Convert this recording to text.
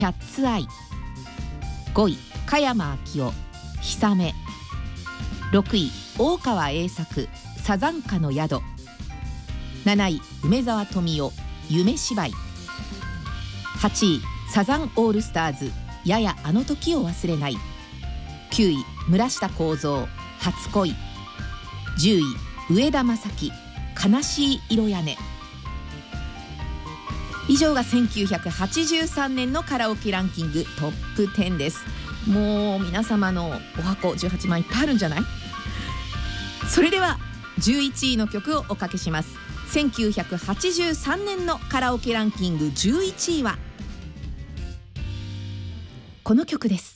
キャッツアイ。5位加山明夫氷雨。6位大川栄策サザンカの宿。7位梅沢富美男夢芝居。8位サザンオールスターズややあの時を忘れない。9位村下幸三初恋。10位上田正樹悲しい色屋根。以上が1983年のカラオケランキングトップ10です。もう皆様のお箱18万いっぱいあるんじゃない？それでは11位の曲をおかけします。1983年のカラオケランキング11位はこの曲です。